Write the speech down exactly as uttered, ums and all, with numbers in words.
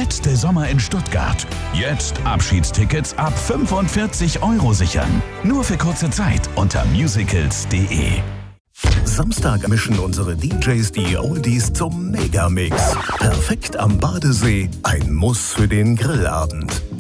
letzte Sommer in Stuttgart. Jetzt Abschiedstickets ab fünfundvierzig Euro sichern. Nur für kurze Zeit unter musicals punkt de. Samstag mischen unsere D Js die Oldies zum Megamix. Perfekt am Badesee, ein Muss für den Grillabend.